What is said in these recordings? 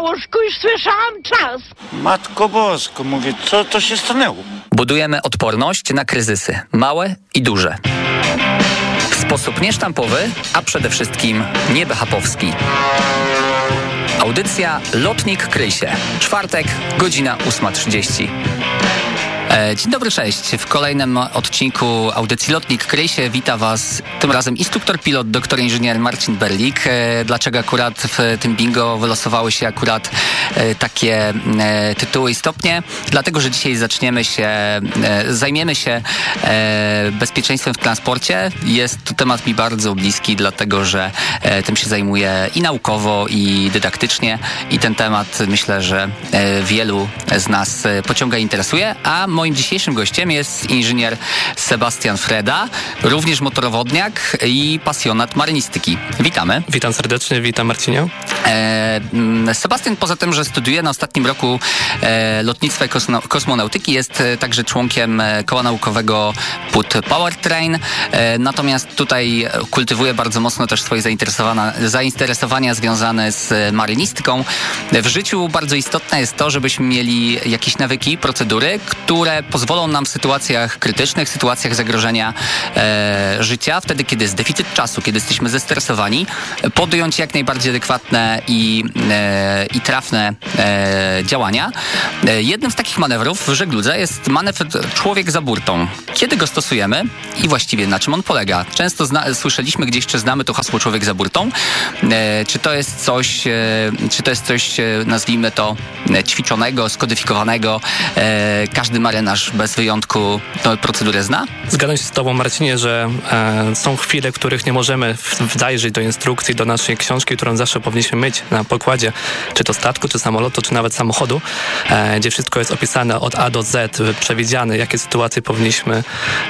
łożku już słyszałam czas. Matko Bosko, mówię, co to się stanęło? Budujemy odporność na kryzysy, małe i duże. W sposób niesztampowy, a przede wszystkim niebehapowski. Audycja Lotnik Kryj się. Czwartek, godzina 8:30. Dzień dobry, cześć. W kolejnym odcinku audycji Lotnik Kryj się wita Was tym razem instruktor pilot, doktor inżynier Marcin Berlik. Dlaczego akurat w tym bingo wylosowały się akurat takie tytuły i stopnie? Dlatego, że dzisiaj zajmiemy się bezpieczeństwem w transporcie. Jest to temat mi bardzo bliski, dlatego, że tym się zajmuję i naukowo, i dydaktycznie. I ten temat myślę, że wielu z nas pociąga i interesuje. A moim dzisiejszym gościem jest inżynier Sebastian Freda, również motorowodniak i pasjonat marynistyki. Witamy. Witam serdecznie, witam Marcinie. Sebastian poza tym, że studiuje na ostatnim roku lotnictwa i kosmonautyki, jest także członkiem koła naukowego PUT Powertrain. Natomiast tutaj kultywuje bardzo mocno też swoje zainteresowania związane z marynistyką. W życiu bardzo istotne jest to, żebyśmy mieli jakieś nawyki, procedury, które pozwolą nam w sytuacjach krytycznych, w sytuacjach zagrożenia życia, wtedy kiedy jest deficyt czasu, kiedy jesteśmy zestresowani, podjąć jak najbardziej adekwatne i trafne działania. Jednym z takich manewrów w żegludze jest manewr człowiek za burtą. Kiedy go stosujemy i właściwie na czym on polega? Często słyszeliśmy gdzieś, czy znamy to hasło człowiek za burtą. Czy to jest coś, nazwijmy to, ćwiczonego, skodyfikowanego? Każdy marynarz bez wyjątku tę procedurę zna? Zgadzam się z Tobą, Marcinie, że są chwile, w których nie możemy wdajrzeć do instrukcji, do naszej książki, którą zawsze powinniśmy mieć na pokładzie, czy to statku, czy samolotu, czy nawet samochodu, gdzie wszystko jest opisane od A do Z, przewidziane, jakie sytuacje powinniśmy,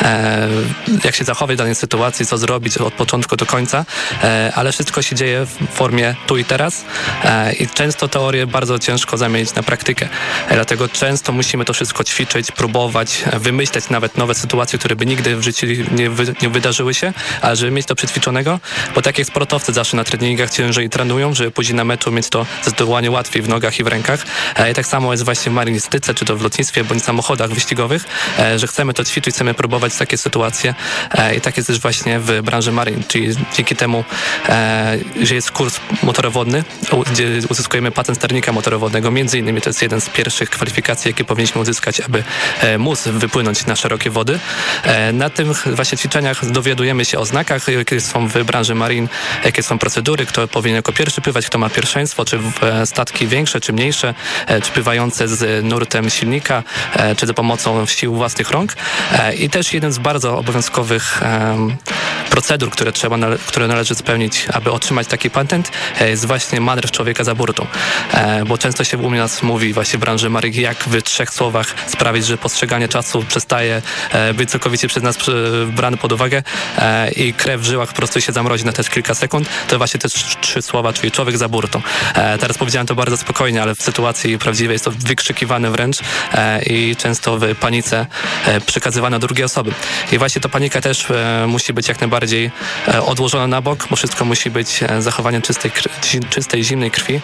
jak się zachować w danej sytuacji, co zrobić od początku do końca, ale wszystko się dzieje w formie tu i teraz i często teorię bardzo ciężko zamienić na praktykę. Dlatego często musimy to wszystko ćwiczyć, próbować, wymyśleć nawet nowe sytuacje, które by nigdy w życiu nie wydarzyły się, ale żeby mieć to przećwiczonego, bo tak jak sportowcy zawsze na treningach ciężej trenują, żeby później na meczu mieć to zdecydowanie łatwiej w nogach i w rękach. I tak samo jest właśnie w marynistyce, czy to w lotnictwie, bądź samochodach wyścigowych, że chcemy to ćwiczyć, chcemy próbować takie sytuacje i tak jest też właśnie w branży maryn, czyli dzięki temu, że jest kurs motorowodny, gdzie uzyskujemy patent sternika motorowodnego, między innymi to jest jeden z pierwszych kwalifikacji, jakie powinniśmy uzyskać, aby móc wypłynąć na szerokie wody. Na tych właśnie ćwiczeniach dowiadujemy się o znakach, jakie są w branży marin, jakie są procedury, kto powinien jako pierwszy pływać, kto ma pierwszeństwo, czy statki większe, czy mniejsze, czy pływające z nurtem silnika, czy za pomocą sił własnych rąk. I też jeden z bardzo obowiązkowych procedur, które należy spełnić, aby otrzymać taki patent, jest właśnie manewr człowieka za burtą. Bo często się u nas mówi właśnie w branży maryn, jak w 3 słowach sprawić, że postrzeganie czasu przestaje być całkowicie przez nas brane pod uwagę i krew w żyłach po prostu się zamrozi na te kilka sekund. To właśnie te 3 słowa, czyli człowiek za burtą. Teraz powiedziałem to bardzo spokojnie, ale w sytuacji prawdziwej jest to wykrzykiwane wręcz i często w panice przekazywane do drugiej osoby. I właśnie ta panika też musi być jak najbardziej odłożona na bok, bo wszystko musi być zachowaniem czystej, zimnej krwi,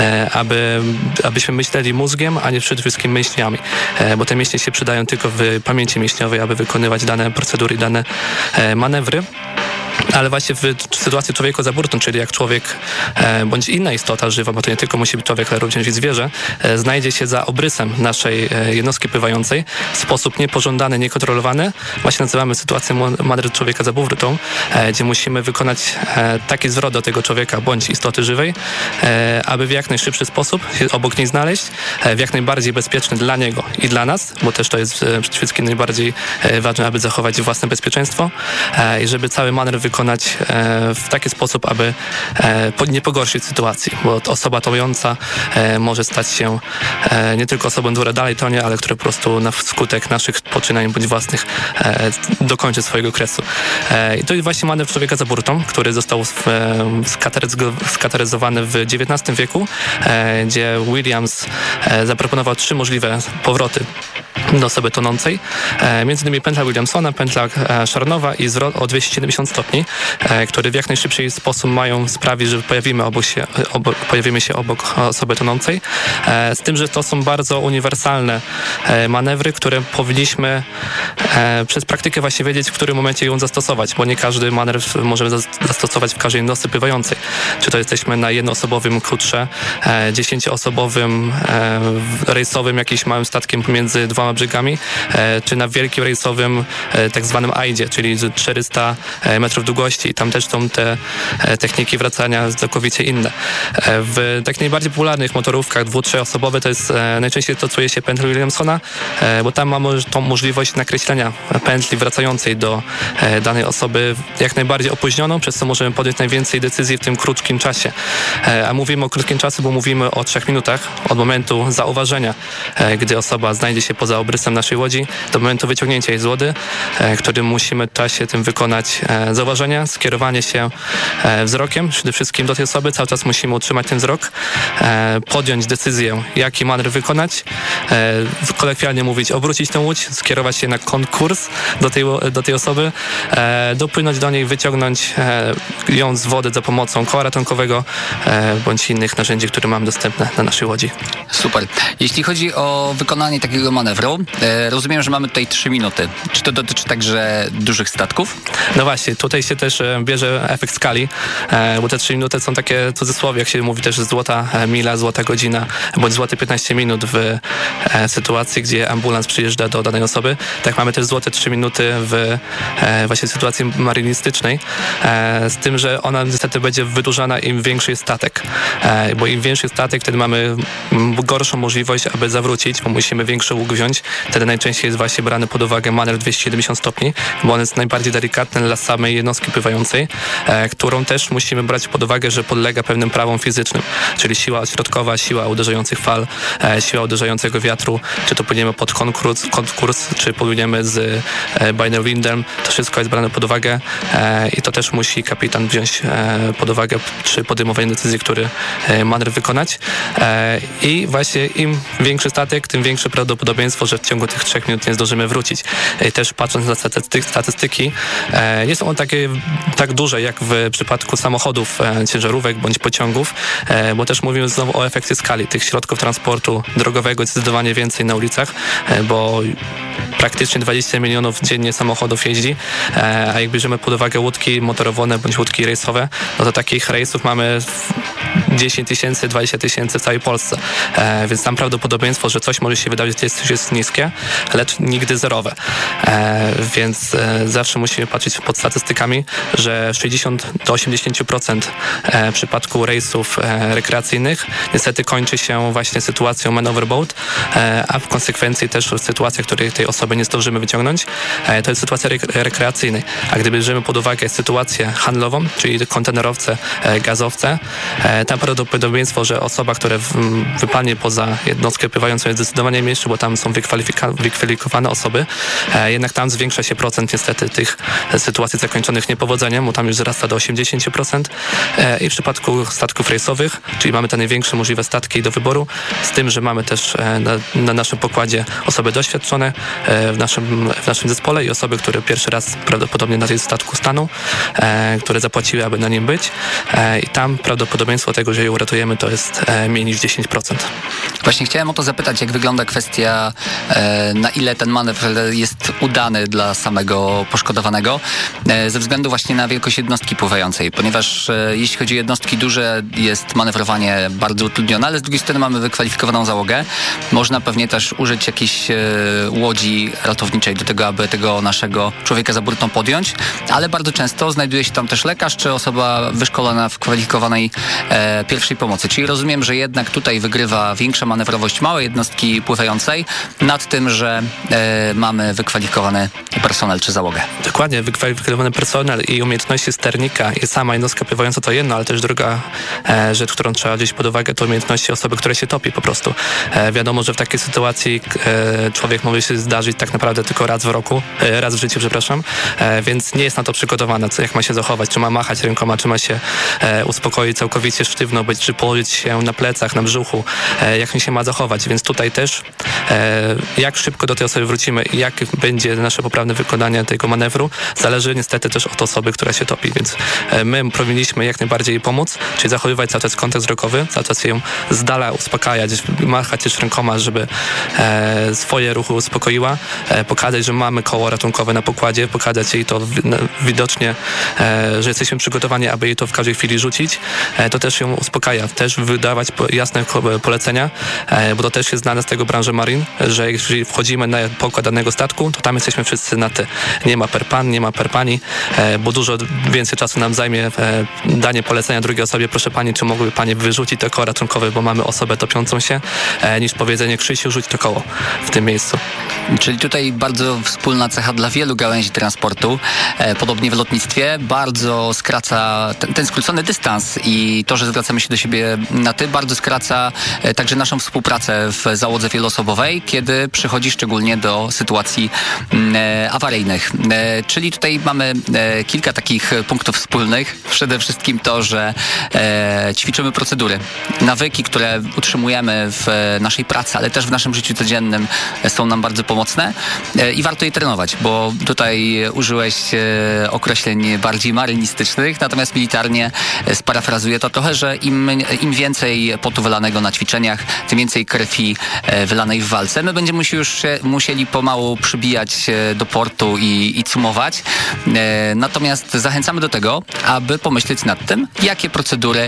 abyśmy myśleli mózgiem, a nie przede wszystkim mięśniami, bo te mięśnie się przydają tylko w pamięci mięśniowej, aby wykonywać dane procedury, dane manewry. Ale właśnie w sytuacji człowieka za burtą, czyli jak człowiek bądź inna istota żywa, bo to nie tylko musi być człowiek, ale również i zwierzę, znajdzie się za obrysem naszej jednostki pływającej w sposób niepożądany, niekontrolowany. Właśnie nazywamy sytuację manewru człowieka za burtą, gdzie musimy wykonać taki zwrot do tego człowieka bądź istoty żywej, aby w jak najszybszy sposób się obok niej znaleźć, w jak najbardziej bezpieczny dla niego i dla nas, bo też to jest przede wszystkim najbardziej ważne, aby zachować własne bezpieczeństwo i żeby cały manewr wykonać w taki sposób, aby nie pogorszyć sytuacji, bo osoba tonująca może stać się nie tylko osobą, która dalej tonie, ale która po prostu na skutek naszych poczynań bądź własnych dokończy swojego kresu. I to jest właśnie manewr człowieka za burtą, który został skateryzowany w XIX wieku, gdzie Williams zaproponował 3 możliwe powroty do osoby tonącej. Między innymi pętla Williamsona, pętla szarnowa i zwrot o 270 stopni, który w jak najszybszy sposób mają sprawić, że pojawimy się obok osoby tonącej. Z tym, że to są bardzo uniwersalne manewry, które powinniśmy przez praktykę właśnie wiedzieć, w którym momencie ją zastosować, bo nie każdy manewr możemy zastosować w każdej jednostce pływającej. Czy to jesteśmy na jednoosobowym kutrze, 10-osobowym rejsowym, jakimś małym statkiem pomiędzy dwoma brzegami, czy na wielkim rejsowym tak zwanym AID-zie, czyli 400 metrów długości i tam też są te techniki wracania całkowicie inne. W tak najbardziej popularnych motorówkach 2-3-osobowe to jest najczęściej stosuje się pętlę Williamsona, bo tam mamy tą możliwość nakreślenia pętli wracającej do danej osoby jak najbardziej opóźnioną, przez co możemy podjąć najwięcej decyzji w tym krótkim czasie. A mówimy o krótkim czasie, bo mówimy o 3 minutach od momentu zauważenia, gdy osoba znajdzie się poza obrysem naszej łodzi, do momentu wyciągnięcia jej z łody, którym musimy w czasie tym wykonać zauważenia, skierowanie się wzrokiem przede wszystkim do tej osoby, cały czas musimy utrzymać ten wzrok, podjąć decyzję, jaki manewr wykonać, kolokwialnie mówić, obrócić tę łódź, skierować się na konkurs do tej osoby, dopłynąć do niej, wyciągnąć ją z wody za pomocą koła ratunkowego bądź innych narzędzi, które mamy dostępne na naszej łodzi. Super. Jeśli chodzi o wykonanie takiego manewru, rozumiem, że mamy tutaj 3 minuty. Czy to dotyczy także dużych statków? No właśnie, tutaj się też bierze efekt skali, bo te 3 minuty są takie cudzysłowie, jak się mówi też złota mila, złota godzina, bądź złote 15 minut w sytuacji, gdzie ambulans przyjeżdża do danej osoby. Tak mamy też złote 3 minuty w właśnie sytuacji marynistycznej, z tym, że ona niestety będzie wydłużana im większy jest statek, bo im większy jest statek, wtedy mamy gorszą możliwość, aby zawrócić, bo musimy większy łuk wziąć. Wtedy najczęściej jest właśnie brany pod uwagę manewr 270 stopni, bo on jest najbardziej delikatny dla samej jednostki pływającej, którą też musimy brać pod uwagę, że podlega pewnym prawom fizycznym, czyli siła odśrodkowa, siła uderzających fal, siła uderzającego wiatru, czy to płyniemy pod konkurs, czy płyniemy z binary windem, to wszystko jest brane pod uwagę i to też musi kapitan wziąć pod uwagę przy podejmowaniu decyzji, który manewr wykonać. I właśnie im większy statek, tym większe prawdopodobieństwo, że w ciągu tych 3 minut nie zdążymy wrócić. Też patrząc na statystyki, nie są one tak duże jak w przypadku samochodów, ciężarówek bądź pociągów, bo też mówimy znowu o efekcie skali. Tych środków transportu drogowego jest zdecydowanie więcej na ulicach, bo praktycznie 20 milionów dziennie samochodów jeździ, a jak bierzemy pod uwagę łódki motorowone bądź łódki rejsowe, no to takich rejsów mamy 10 000, 20 000 w całej Polsce. Więc tam prawdopodobieństwo, że coś może się wydarzyć, jest niskie, lecz nigdy zerowe. Więc zawsze musimy patrzeć pod statystykami, że 60 do 80% w przypadku rejsów rekreacyjnych niestety kończy się właśnie sytuacją man overboard, a w konsekwencji też sytuacja, w której tej osoby nie zdążymy wyciągnąć, to jest sytuacja rekreacyjnej. A gdy bierzemy pod uwagę sytuację handlową, czyli kontenerowce, gazowce, tam prawdopodobieństwo, że osoba, która wypadnie poza jednostkę pływającą jest zdecydowanie mniejszy, bo tam są wykwalifikowane osoby. Jednak tam zwiększa się procent niestety tych sytuacji zakończonych niepowodzeniem, bo tam już wzrasta do 80%. I w przypadku statków rejsowych, czyli mamy te największe możliwe statki do wyboru, z tym, że mamy też na naszym pokładzie osoby doświadczone w naszym zespole i osoby, które pierwszy raz prawdopodobnie na tym statku staną, które zapłaciły, aby na nim być. I tam prawdopodobieństwo tego, że je uratujemy, to jest mniej niż 10%. Właśnie chciałem o to zapytać, jak wygląda kwestia, na ile ten manewr jest udany dla samego poszkodowanego, ze względu właśnie na wielkość jednostki pływającej, ponieważ jeśli chodzi o jednostki duże, jest manewrowanie bardzo utrudnione, ale z drugiej strony mamy wykwalifikowaną załogę. Można pewnie też użyć jakiejś łodzi ratowniczej do tego, aby tego naszego człowieka za burtą podjąć, ale bardzo często znajduje się tam też lekarz, czy osoba wyszkolona w kwalifikowanej pierwszej pomocy. Czyli rozumiem, że jednak tutaj wygrywa większa manewrowość małej jednostki pływającej nad tym, że mamy wykwalifikowany personel czy załogę. Dokładnie, wykwalifikowany personel i umiejętności sternika i sama jednostka pływająca to jedno, ale też druga rzecz, którą trzeba wziąć pod uwagę, to umiejętności osoby, która się topi po prostu. Wiadomo, że w takiej sytuacji człowiek może się zdarzyć tak naprawdę tylko raz w życiu, więc nie jest na to przygotowana, jak ma się zachować, czy ma machać rękoma, czy ma się uspokoić całkowicie sztywno być, czy położyć się na plecach, na brzuchu, się ma zachować, więc tutaj też jak szybko do tej osoby wrócimy i jak będzie nasze poprawne wykonanie tego manewru, zależy niestety też od osoby, która się topi, więc my powinniśmy jak najbardziej jej pomóc, czyli zachowywać cały czas kontakt wzrokowy, cały czas ją z dala uspokajać, machać też rękoma, żeby swoje ruchy uspokoiła, pokazać, że mamy koło ratunkowe na pokładzie, pokazać jej to widocznie, że jesteśmy przygotowani, aby jej to w każdej chwili rzucić, to też ją uspokaja. Też wydawać jasne polecenia, bo to też jest znane z tego branży marin, że jeżeli wchodzimy na pokład danego statku, to tam jesteśmy wszyscy na ty. Nie ma per pan, nie ma per pani, bo dużo więcej czasu nam zajmie danie polecenia drugiej osobie, proszę pani, czy mogłyby panie wyrzucić to koło ratunkowe, bo mamy osobę topiącą się, niż powiedzenie Krzysiu, rzuć to koło w tym miejscu. Czyli tutaj bardzo wspólna cecha dla wielu gałęzi transportu. Podobnie w lotnictwie bardzo skraca ten skrócony dystans i to, że zwracamy się do siebie na ty, bardzo skraca także naszą współpracę w załodze wieloosobowej, kiedy przychodzi szczególnie do sytuacji awaryjnych. Czyli tutaj mamy kilka takich punktów wspólnych. Przede wszystkim to, że ćwiczymy procedury. Nawyki, które utrzymujemy w naszej pracy, ale też w naszym życiu codziennym są nam bardzo pomocne i warto je trenować, bo tutaj użyłeś określeń bardziej marynistycznych, natomiast militarnie sparafrazuję to trochę, że im więcej potu wylanego na ćwiczeniach, tym więcej krwi wylanej w walce. My będziemy już musieli pomału przybijać do portu i cumować. Natomiast zachęcamy do tego, aby pomyśleć nad tym, jakie procedury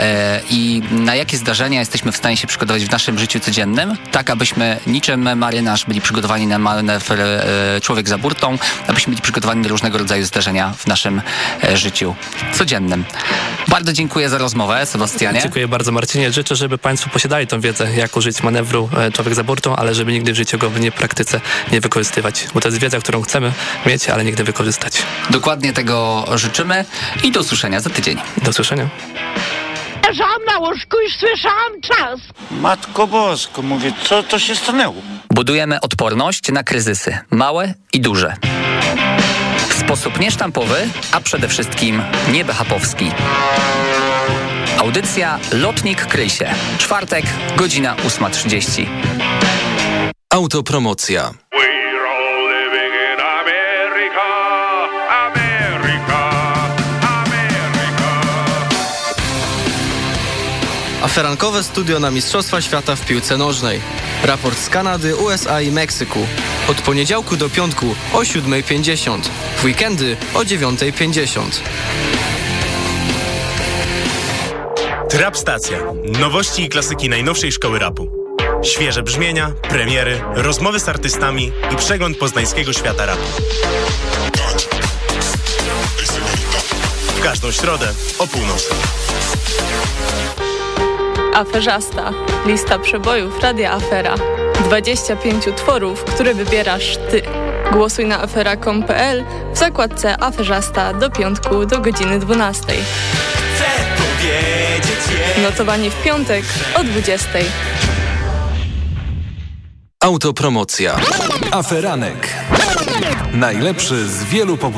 i na jakie zdarzenia jesteśmy w stanie się przygotować w naszym życiu codziennym, tak abyśmy niczym marynarz byli przygotowani na manewr człowiek za burtą, abyśmy byli przygotowani do różnego rodzaju zdarzenia w naszym życiu codziennym. Bardzo dziękuję za rozmowę, Sebastianie. Dziękuję bardzo, Marcinie. Życzę, żeby Państwo posiadali tą wiedzę, jak użyć manewru człowiek za burtą, ale żeby nigdy w życiu go w praktyce nie wykorzystywać, bo to jest wiedza, którą chcemy mieć, ale nigdy wykorzystać. Dokładnie tego życzymy i do usłyszenia za tydzień. Do usłyszenia. Leżałam na łóżku i słyszałam czas. Matko Bosko, mówię, co to się stanęło? Budujemy odporność na kryzysy, małe i duże. W sposób niesztampowy, a przede wszystkim niebehapowski. Audycja Lotnik Kryj się. Czwartek, godzina 8:30. Autopromocja. Aferankowe studio na Mistrzostwa Świata w piłce nożnej. Raport z Kanady, USA i Meksyku. Od poniedziałku do piątku o 7:50. W weekendy o 9:50. Trap Stacja. Nowości i klasyki najnowszej szkoły rapu. Świeże brzmienia, premiery, rozmowy z artystami i przegląd poznańskiego świata rapu. W każdą środę o północy. Aferzasta. Lista przebojów Radia Afera. 25 utworów, które wybierasz ty. Głosuj na afera.com.pl w zakładce Aferzasta do piątku do godziny 12. Notowanie w piątek o 20. Autopromocja. Aferanek. Najlepszy z wielu popularnych